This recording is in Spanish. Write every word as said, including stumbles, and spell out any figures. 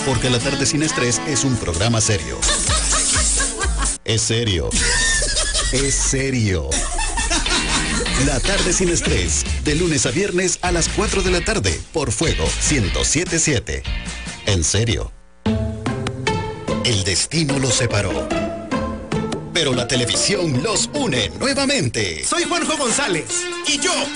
porque La Tarde Sin Estrés es un programa serio. Es serio. Es serio. La Tarde Sin Estrés, de lunes a viernes a las cuatro de la tarde, por Fuego ciento siete punto siete. En serio. El destino los separó, pero la televisión los une nuevamente. Soy Juanjo González. Y yo,